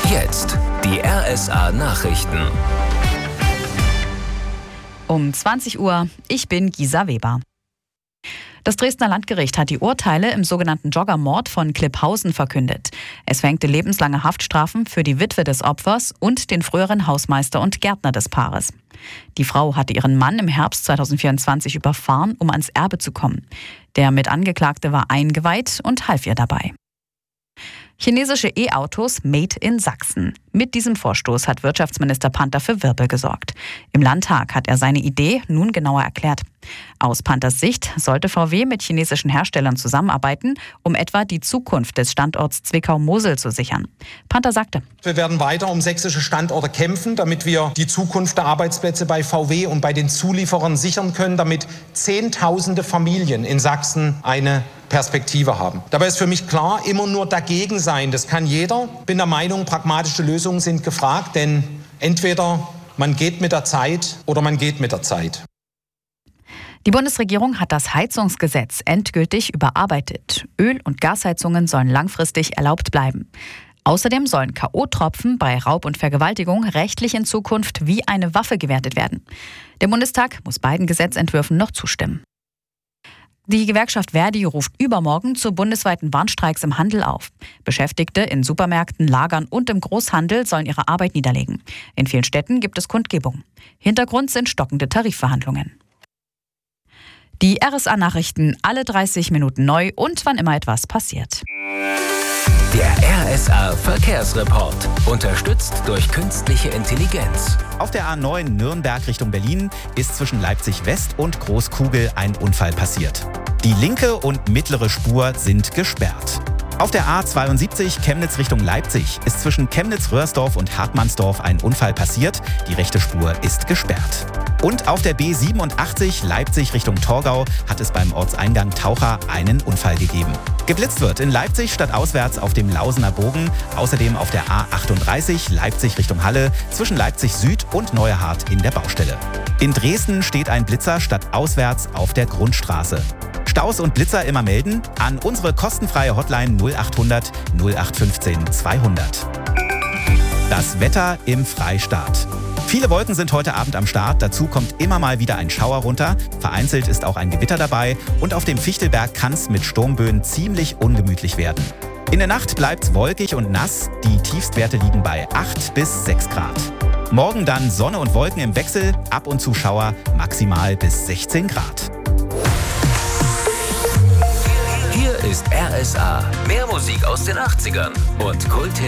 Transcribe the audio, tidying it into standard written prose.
Jetzt die RSA Nachrichten. Um 20 Uhr, ich bin Gisa Weber. Das Dresdner Landgericht hat die Urteile im sogenannten Joggermord von Klipphausen verkündet. Es verhängte lebenslange Haftstrafen für die Witwe des Opfers und den früheren Hausmeister und Gärtner des Paares. Die Frau hatte ihren Mann im Herbst 2024 überfahren, um ans Erbe zu kommen. Der Mitangeklagte war eingeweiht und half ihr dabei. Chinesische E-Autos made in Sachsen. Mit diesem Vorstoß hat Wirtschaftsminister Panther für Wirbel gesorgt. Im Landtag hat er seine Idee nun genauer erklärt. Aus Panthers Sicht sollte VW mit chinesischen Herstellern zusammenarbeiten, um etwa die Zukunft des Standorts Zwickau-Mosel zu sichern. Panther sagte: Wir werden weiter um sächsische Standorte kämpfen, damit wir die Zukunft der Arbeitsplätze bei VW und bei den Zulieferern sichern können, damit Zehntausende Familien in Sachsen eine Perspektive haben. Dabei ist für mich klar, immer nur dagegen sein, das kann jeder. Bin der Meinung, pragmatische Lösungen sind gefragt, denn entweder man geht mit der Zeit oder man geht mit der Zeit. Die Bundesregierung hat das Heizungsgesetz endgültig überarbeitet. Öl- und Gasheizungen sollen langfristig erlaubt bleiben. Außerdem sollen K.O.-Tropfen bei Raub und Vergewaltigung rechtlich in Zukunft wie eine Waffe gewertet werden. Der Bundestag muss beiden Gesetzentwürfen noch zustimmen. Die Gewerkschaft Verdi ruft übermorgen zu bundesweiten Warnstreiks im Handel auf. Beschäftigte in Supermärkten, Lagern und im Großhandel sollen ihre Arbeit niederlegen. In vielen Städten gibt es Kundgebungen. Hintergrund sind stockende Tarifverhandlungen. Die RSA-Nachrichten alle 30 Minuten neu und wann immer etwas passiert. Der RSA-Verkehrsreport. Unterstützt durch künstliche Intelligenz. Auf der A9 Nürnberg Richtung Berlin ist zwischen Leipzig West und Großkugel ein Unfall passiert. Die linke und mittlere Spur sind gesperrt. Auf der A72 Chemnitz Richtung Leipzig ist zwischen Chemnitz-Röhrsdorf und Hartmannsdorf ein Unfall passiert. Die rechte Spur ist gesperrt. Und auf der B87 Leipzig Richtung Torgau hat es beim Ortseingang Taucher einen Unfall gegeben. Geblitzt wird in Leipzig stadtauswärts auf dem Lausener Bogen, außerdem auf der A38 Leipzig Richtung Halle zwischen Leipzig Süd und Neuerhardt in der Baustelle. In Dresden steht ein Blitzer stadtauswärts auf der Grundstraße. Staus und Blitzer immer melden an unsere kostenfreie Hotline 0800 0815 200. Das Wetter im Freistaat. Viele Wolken sind heute Abend am Start, dazu kommt immer mal wieder ein Schauer runter. Vereinzelt ist auch ein Gewitter dabei und auf dem Fichtelberg kann es mit Sturmböen ziemlich ungemütlich werden. In der Nacht bleibt's wolkig und nass, die Tiefstwerte liegen bei 8 bis 6 Grad. Morgen dann Sonne und Wolken im Wechsel, ab und zu Schauer, maximal bis 16 Grad. Hier ist RSA. Mehr Musik aus den 80ern und Kulthits